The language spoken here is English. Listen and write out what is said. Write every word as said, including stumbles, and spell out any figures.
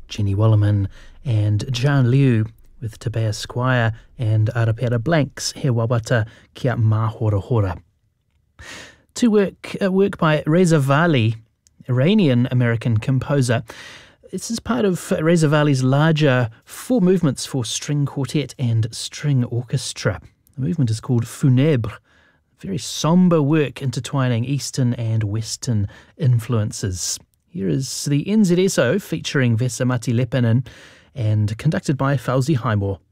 Jenny Wollerman and John Liu with Tobias Squire and Arapera Blanks, He Wawata Kia Mahora Hora. To work, uh, work by Reza Vali, Iranian-American composer. This is part of Reza Vali's larger four movements for string quartet and string orchestra. The movement is called Funèbre, very sombre work intertwining Eastern and Western influences. Here is the N Z S O featuring Vesamati Lepinen and conducted by Fauzi Highmore.